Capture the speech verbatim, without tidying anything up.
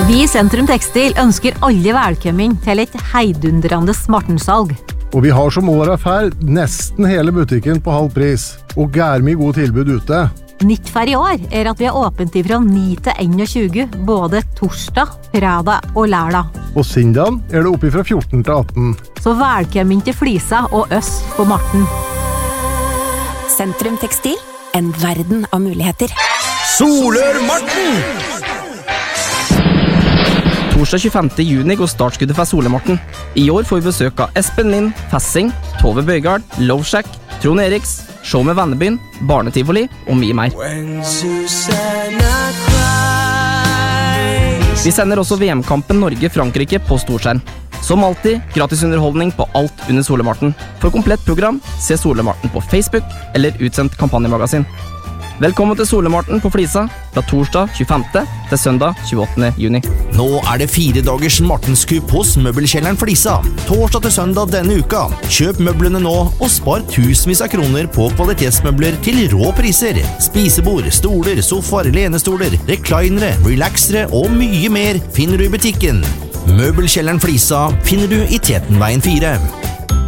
Vi i Sentrum Tekstil ønsker alle velkommen til et heidundrende Martensalg. Og vi har som året ferd nesten hele butikken på halv pris, og gærmig god tilbud ute. Nytt for i år er at vi er åpent fra ni til tjueen, både torsdag, fredag og lørdag. Og søndagen er det oppe fra fjorten til atten. Så velkommen til Flisa og oss på Marten. Sentrum Tekstil, en verden av muligheter. Solør Marten! Torsdag tjuefemte juni går startskuddet for Solemarten. I år får vi besøk av Espen Lind, Fessing, Tove Bøygard, Loveshack, Trond Eriks, Show med Vennebyen, Barnetivoli og mye mer. Vi sender også V M-kampen Norge-Frankrike på storskjerm. Som alltid, gratis underholdning på alt under Solemarten. For komplett program, se Solemarten på Facebook eller utsendt kampanjemagasin. Velkommen til Solemarten på Flisa, fra torsdag tjuefemte til søndag tjueåttende juni. Nå er det fire dagers Martenskupp hos Møbelkjelleren Flisa. Torsdag til søndag denne uka. Kjøp møblene nå og spar tusenvis av kroner på kvalitetsmøbler til rå priser. Spisebord, stoler, sofaer, lenestoler, reklinere, relaxere og mye mer finner du i butikken. Møbelkjelleren Flisa finner du i Tetenveien fire.